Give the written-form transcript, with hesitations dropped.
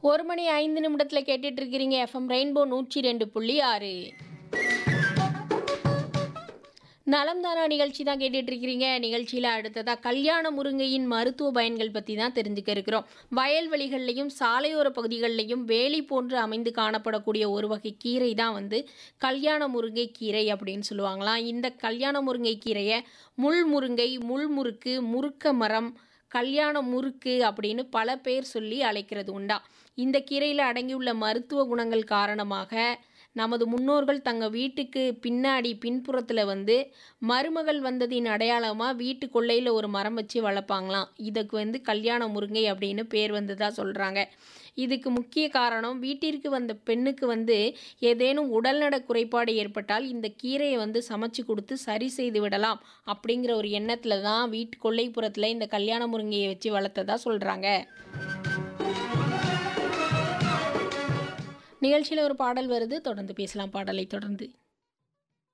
1 மணி 5 நிமிடத்துல கேட்டுட்டு இருக்கிறீங்க FM rainbow 102.6. நலம் தானா நிகழ்ச்சி தான் கேட்டுட்டு இருக்கிறீங்க. நிகழ்ச்சியில் அடுத்ததா கல்யாண முருங்கையின் மருத்துவ பயன்கள் பற்றி தான் தெரிஞ்சுக்க இருக்கிறோம். வயல்வெளிகள்லையும் சாலையோர பகுதிகளிலையும் வேலி போன்று அமைந்து காணப்படக்கூடிய ஒரு வகை கீரை தான் கல்யாண முருங்கை கீரை அப்படின்னு சொல்லுவாங்களாம். இந்த கல்யாண முருங்கை கீரையை முள் முருங்கை, முள் முறுக்கு, முறுக்க மரம், கல்யாண முறுக்கு அப்படின்னு பல பேர் சொல்லி அழைக்கிறது உண்டா. இந்த கீரையில் அடங்கியுள்ள மருத்துவ குணங்கள் காரணமாக நமது முன்னோர்கள் தங்க வீட்டுக்கு பின்னாடி பின்புறத்தில் மருமகள் வந்ததின் அடையாளமாக வீட்டு கொல்லையில் ஒரு மரம் வச்சு வளர்ப்பாங்களாம். இதுக்கு கல்யாண முருங்கை அப்படின்னு பேர் வந்ததா சொல்கிறாங்க. இதுக்கு முக்கிய காரணம், வீட்டிற்கு வந்த பெண்ணுக்கு ஏதேனும் உடல்நல குறைபாடு ஏற்பட்டால் இந்த கீரையை சமைச்சு கொடுத்து சரி செய்து விடலாம் அப்படிங்கிற ஒரு எண்ணத்தில் தான் வீட்டு கொல்லைப்புறத்தில் இந்த கல்யாண முருங்கையை வச்சு வளர்த்ததா சொல்கிறாங்க. நிகழ்ச்சியில் ஒரு பாடல் வருது, தொடர்ந்து பேசலாம். பாடலை தொடர்ந்து